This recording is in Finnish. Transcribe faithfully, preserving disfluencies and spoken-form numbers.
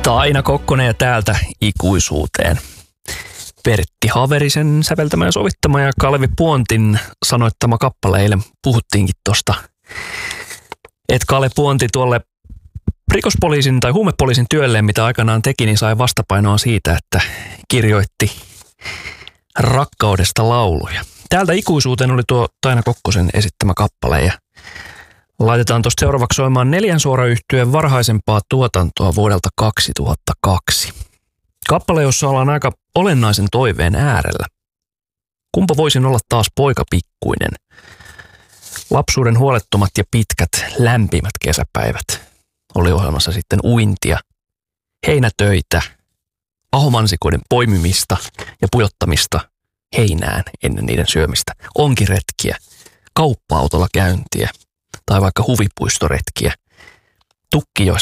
Taina Kokkonen ja täältä ikuisuuteen. Pertti Haverisen säveltämä ja sovittama ja Kalevi Puontin sanoittama kappale. Eilen puhuttiinkin tosta, että Kale Puonti tuolle rikospoliisin tai huumepoliisin työlleen, mitä aikanaan teki, niin sai vastapainoa siitä, että kirjoitti rakkaudesta lauluja. Täältä ikuisuuteen oli tuo Taina Kokkosen esittämä kappale ja laitetaan tuosta seuraavaksi soimaan Neljän suorayhtyeen varhaisempaa tuotantoa vuodelta kaksituhattakaksi. Kappale, jossa ollaan aika olennaisen toiveen äärellä. Kumpa voisin olla taas poika pikkuinen? Lapsuuden huolettomat ja pitkät, lämpimät kesäpäivät. Oli ohjelmassa sitten uintia, heinätöitä, ahomansikoiden poimimista ja pujottamista heinään ennen niiden syömistä. Onkiretkiä, kauppa-autolla käyntiä tai vaikka huvipuistoretkiä. Tukki,